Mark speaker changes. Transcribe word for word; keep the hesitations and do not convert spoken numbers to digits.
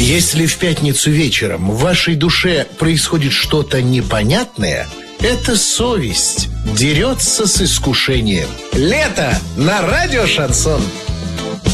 Speaker 1: Если в пятницу вечером в вашей душе происходит что-то непонятное, это совесть дерется с искушением. Лето на радио «Шансон».